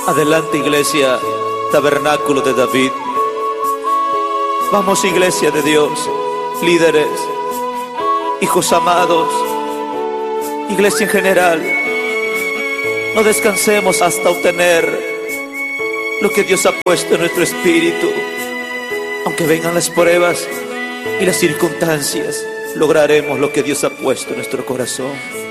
Adelante, iglesia, tabernáculo de David. Vamos, iglesia de Dios, líderes, hijos amados, iglesia en general. No descansemos hasta obtener lo que Dios ha puesto en nuestro espíritu. Aunque vengan las pruebas y las circunstancias, lograremos lo que Dios ha puesto en nuestro corazón.